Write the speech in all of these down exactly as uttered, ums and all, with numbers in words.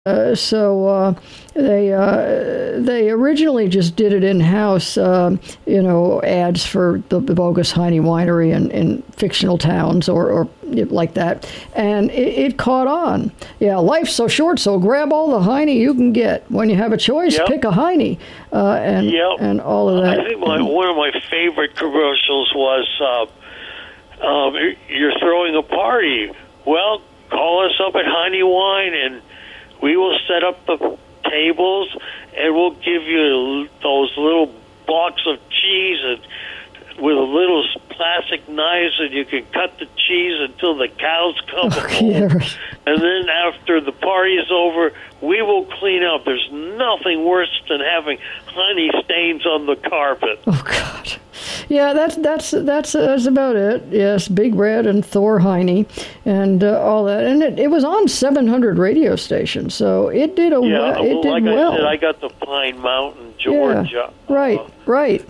Uh, so uh, they uh, they originally just did it in house, uh, you know, ads for the, the bogus Heine winery in, in fictional towns or, or like that, and it, it caught on. Yeah, life's so short, so grab all the Heine you can get. When you have a choice, yep. pick a Heine, uh, and yep. and all of that. I think my, one of my favorite commercials was, uh, um, "You're throwing a party. Well, call us up at Heine Wine and we will set up the tables, and we'll give you those little blocks of cheese and with a little plastic knives, and you can cut the cheese until the cows come oh, home. Yeah. And then after the party is over, we will clean up. There's nothing worse than having honey stains on the carpet." Oh God. Yeah, that's that's that's that's about it. Yes, Big Red and Thor Heine, and uh, all that, and it, it was on seven hundred radio stations, so it did a yeah, well, it well, did like well. I said, I got the Pine Mountain, Georgia. Yeah, right, uh, right.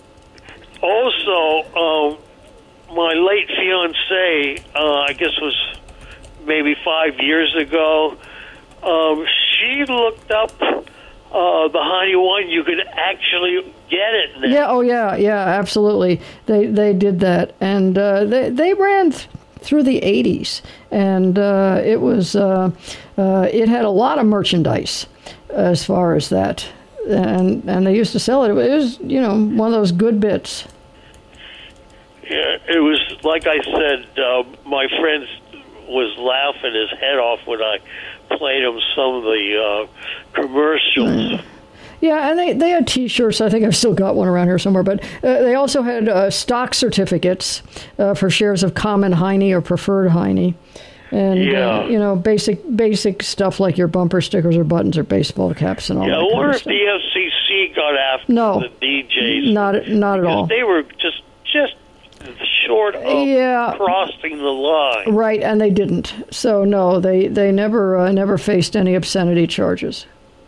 Also, um, my late fiancée, uh, I guess was maybe five years ago, um, she looked up uh, the Heine wine. You could actually get it now. Yeah, oh yeah, yeah, absolutely. They they did that, and uh, they they ran th- through the eighties, and uh, it was uh, uh, it had a lot of merchandise as far as that. And and they used to sell it. It was, you know, one of those good bits. Yeah, it was like I said. Uh, my friend was laughing his head off when I played him some of the uh, commercials. Yeah, and they, they had T-shirts. I think I've still got one around here somewhere. But uh, they also had uh, stock certificates uh, for shares of common Heine or preferred Heine. And, yeah. uh, you know, basic basic stuff like your bumper stickers or buttons or baseball caps and all yeah, that I kind wonder of if stuff. the F C C got after No. the D Js. Not, not at all. They were just just short of yeah. crossing the line. Right, and they didn't. So, no, they, they never uh, never faced any obscenity charges.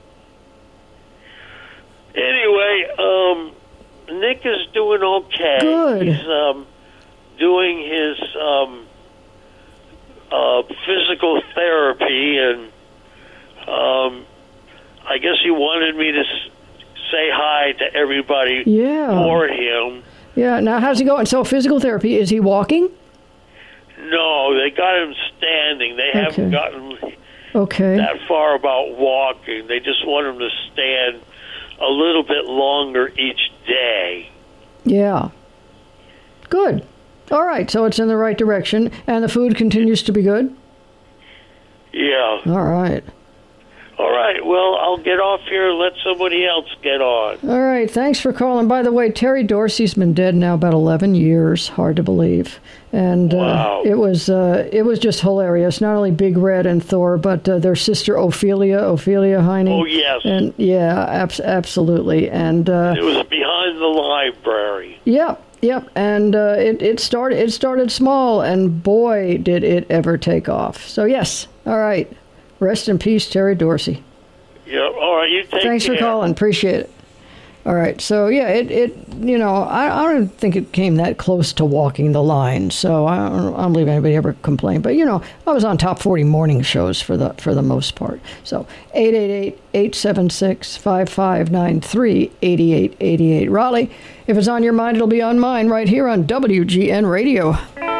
Anyway, um, Nick is doing okay. Good. He's um, doing his um, uh, physical therapy, and um, I guess he wanted me to s- say hi to everybody Yeah. for him. Yeah, now how's he going? So physical therapy, is he walking? No, they got him standing. They Okay. haven't gotten Okay. that far about walking. They just want him to stand a little bit longer each day. Yeah. Good. All right, so it's in the right direction, and the food continues to be good? Yeah. All right. All right, well, I'll get off here and let somebody else get on. All right, thanks for calling. By the way, Terry Dorsey's been dead now about eleven years. Hard to believe. And Wow. uh, it was uh, it was just hilarious. Not only Big Red and Thor, but uh, their sister Ophelia, Ophelia Heine. Oh, yes. And yeah, abs- absolutely. And uh, It was behind the library. Yep, yep. And uh, it it started it started small, and boy, did it ever take off. So yes, all right. Rest in peace, Terry Dorsey. Yeah, all right, you take Thanks care. for calling. Appreciate it. All right. So yeah, it it you know I, I don't think it came that close to walking the line. So I don't, I don't believe anybody ever complained. But you know I was on top forty morning shows for the for the most part. So eight eight eight, eight seven six, five five nine three, eight eight eight eight. Raleigh, if it's on your mind, it'll be on mine right here on W G N Radio.